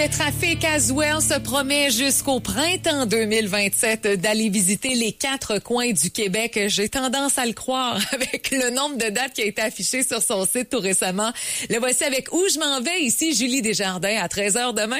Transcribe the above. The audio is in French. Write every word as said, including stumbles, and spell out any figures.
Le trafic Aswell se promet jusqu'au printemps deux mille vingt-sept d'aller visiter les quatre coins du Québec. J'ai tendance à le croire avec le nombre de dates qui a été affiché sur son site tout récemment. Le voici avec Où je m'en vais ici, Julie Desjardins à treize heures demain.